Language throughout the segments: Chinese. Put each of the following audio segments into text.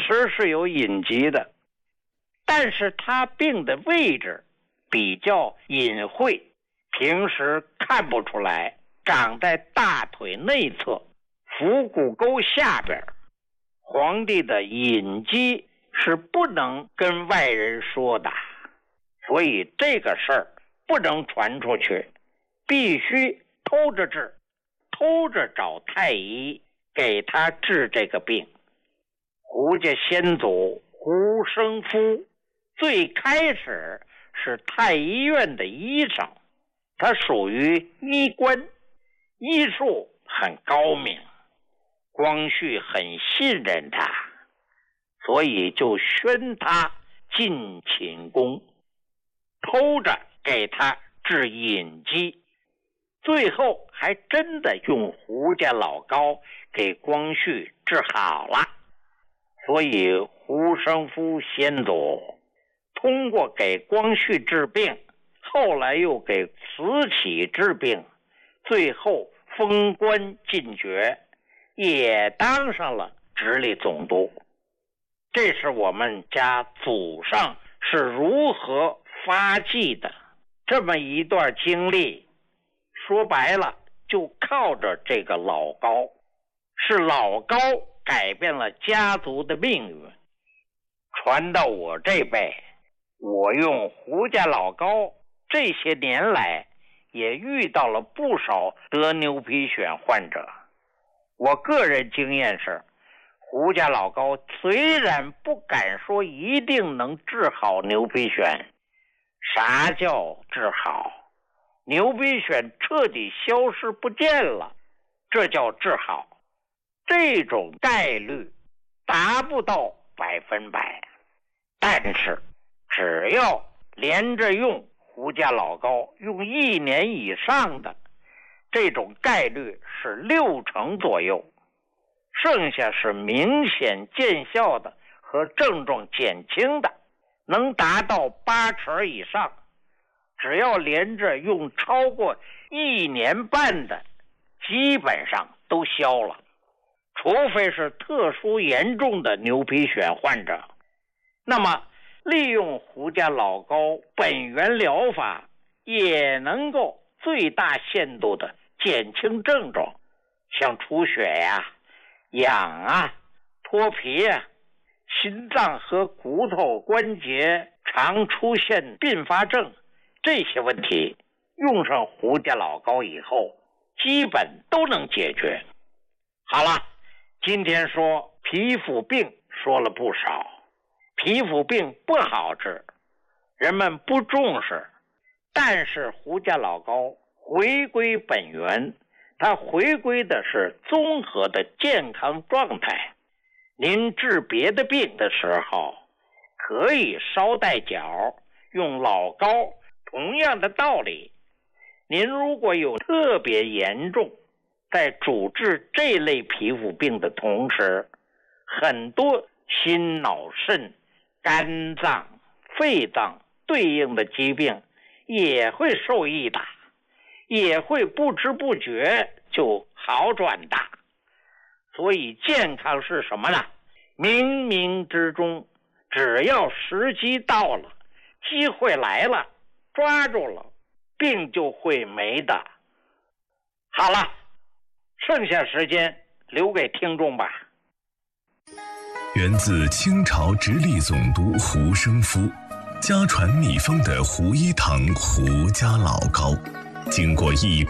实是有隐疾的，但是他病的位置比较隐晦，平时看不出来，长在大腿内侧腹股沟下边。皇帝的隐疾是不能跟外人说的，所以这个事儿不能传出去，必须偷着治，偷着找太医给他治这个病。胡家先祖胡生夫最开始是太医院的医生，他属于医官，医术很高明，光绪很信任他，所以就宣他进寝宫，偷着给他治隐疾，最后还真的用胡家老膏给光绪治好了。所以胡生夫先祖通过给光绪治病，后来又给慈禧治病，最后封官进爵，也当上了直隶总督。这是我们家祖上是如何发迹的这么一段经历，说白了就靠着这个老膏，是老膏改变了家族的命运。传到我这辈，我用胡家老膏，这些年来也遇到了不少得牛皮癣患者。我个人经验是，胡家老膏虽然不敢说一定能治好牛皮癣，啥叫治好？牛皮癣彻底消失不见了，这叫治好。这种概率达不到100%，但是只要连着用胡家老膏，用1年以上的，这种概率是60%左右，剩下是明显见效的和症状减轻的，能达到80%以上。只要连着用超过1年半的，基本上都消了，除非是特殊严重的牛皮癣患者。那么利用胡家老膏本源疗法，也能够最大限度的减轻症状，像出血呀、痒啊、脱皮啊，心脏和骨头关节常出现并发症，这些问题用上胡家老膏以后，基本都能解决。好了，今天说皮肤病说了不少，皮肤病不好治，人们不重视，但是胡家老膏回归本源，它回归的是综合的健康状态。您治别的病的时候，可以捎带脚用老膏，同样的道理。您如果有特别严重，在主治这类皮肤病的同时，很多心脑肾、肝脏、肺脏对应的疾病也会受益的，也会不知不觉就好转的。所以健康是什么呢？冥冥之中，只要时机到了，机会来了，抓住了，病就会没的。好了，剩下时间留给听众吧。 源自清朝直隶总督胡生夫，家传秘方的胡一堂胡家老膏，经过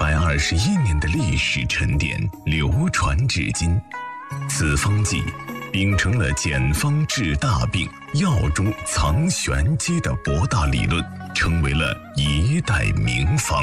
121年的历史沉淀，流传至今。此方剂秉承了简方治大病、药中藏玄机的博大理论，成为了一代名方。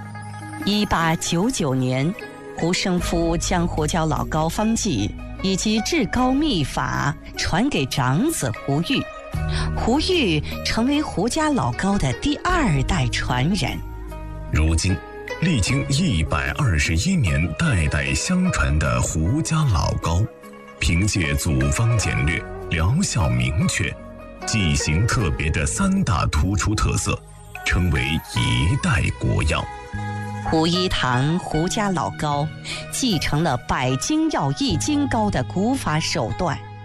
1899年，胡生夫将胡椒老膏方剂以及治膏秘法传给长子胡玉，胡玉成为胡家老膏的第2代传人。 如今历经121年代代相传的胡家老膏，凭借组方简略、疗效明确、剂型特别的3大突出特色，成为一代国药。 胡一堂胡家老膏继承了百金药易筋膏的古法手段，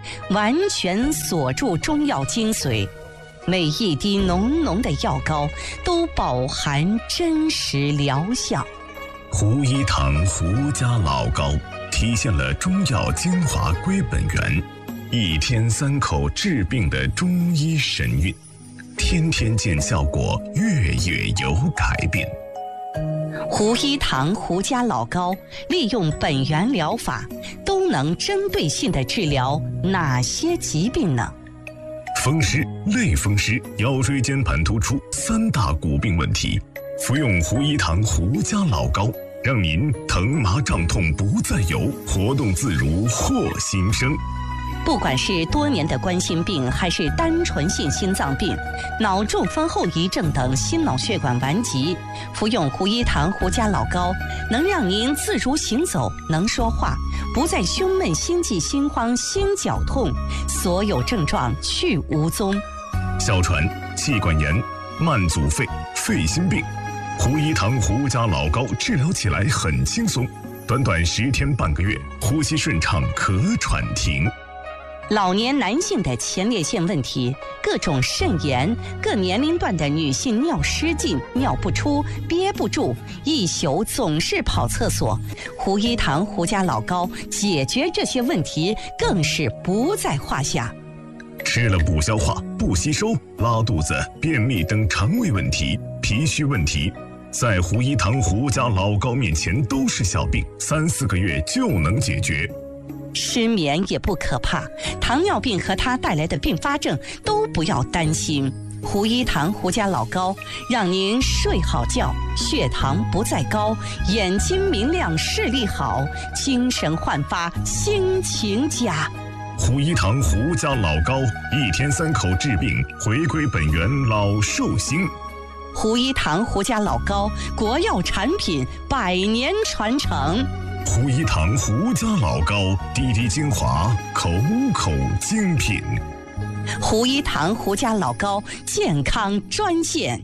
完全锁住中药精髓，每一滴浓浓的药膏都饱含真实疗效。 胡一堂胡家老膏体现了中药精华归本源，一天3口治病的中医神韵，天天见效果，月月有改变。 胡一堂胡家老膏利用本源疗法，都能针对性地治疗哪些疾病呢？ 风湿、类风湿、腰椎间盘突出3大骨病问题，服用胡一堂胡家老膏，让您疼麻胀痛不再有，活动自如获新生。 不管是多年的冠心病，还是单纯性心脏病、脑中风后遗症等心脑血管顽疾，服用胡一堂胡家老膏，能让您自如行走，能说话，不再胸闷、心悸、心慌、心绞痛，所有症状去无踪。 哮喘、气管炎、慢阻肺、肺心病，胡一堂胡家老膏治疗起来很轻松，短短10天半个月，呼吸顺畅，咳喘停。 老年男性的前列腺问题，各种肾炎，各年龄段的女性尿失禁、尿不出、憋不住，一宿总是跑厕所，胡一堂胡家老膏解决这些问题更是不在话下。 吃了不消化、不吸收、拉肚子、便秘等肠胃问题、脾虚问题，在胡一堂胡家老膏面前都是小病，3、4个月就能解决。 失眠也不可怕，糖尿病和它带来的并发症都不要担心。胡一堂胡家老膏让您睡好觉，血糖不再高，眼睛明亮，视力好，精神焕发，心情佳。 胡一堂胡家老膏，1天3口治病，回归本源，老寿星。 胡一堂胡家老膏，国药产品，100年传承。 胡一堂胡家老膏，滴滴精华，口口精品。 胡一堂胡家老膏，健康专线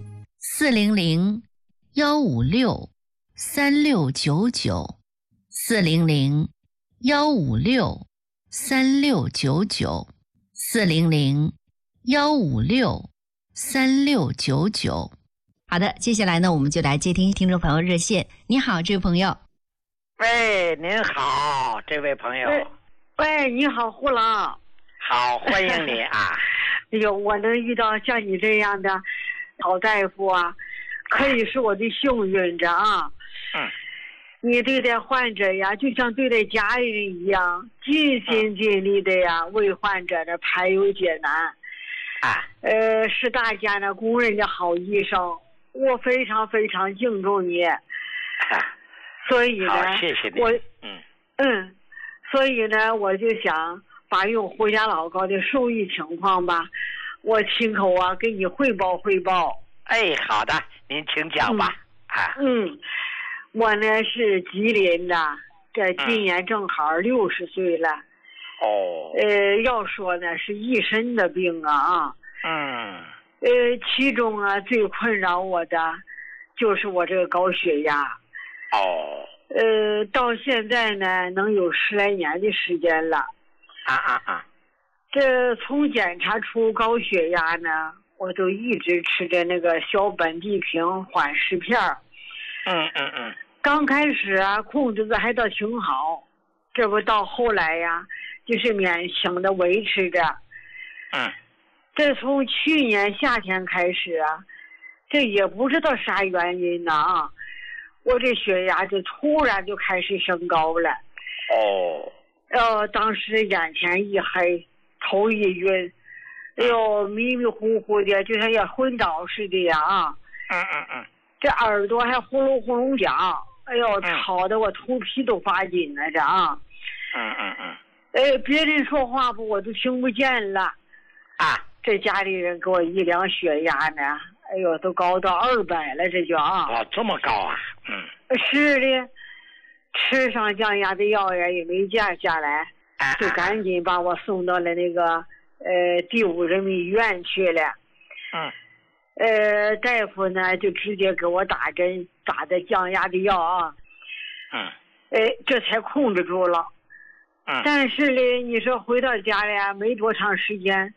400-156-3699，400-156-3699。好的，接下来呢，我们就来接听听众朋友热线。你好，这位朋友。 喂，您好，这位朋友。 喂，你好，胡老。 好，欢迎你啊。 哎呦，我能遇到像你这样的好大夫啊，可以是我的幸运着啊。你对待患者呀，就像对待家人一样，尽心尽力的呀，为患者的排忧解难。是大家呢公认的好医生，我非常非常敬重你。所以呢， 好，谢谢你。 所以呢，我就想把用胡家老膏的受益情况吧，我亲口啊给你汇报汇报。 哎，好的，您请讲吧。 我呢是吉林的，这今年正好60岁了。要说呢是一身的病啊。其中啊最困扰我的就是我这个高血压。到现在呢能有10来年的时间了。这从检查出高血压呢，我都一直吃着那个小本地平缓释片。刚开始啊控制的还倒挺好，这不到后来呀就是勉强的维持着。这从去年夏天开始啊，这也不知道啥原因呢啊，我这血压就突然就开始升高了。当时眼前一黑，头一晕，迷迷糊糊的，就像要昏倒似的呀啊。这耳朵还呼隆呼隆响，吵得我头皮都发紧了这啊。别人说话不我都听不见了。这家里人给我一量血压呢，都高到200了，这就啊。 这么高啊？ 是的，吃上降压的药呀也没降下来，就赶紧把我送到了那个第5人民医院去了。大夫呢就直接给我打针，打的降压的药啊。这才控制住了。 但是呢，你说回到家里没多长时间，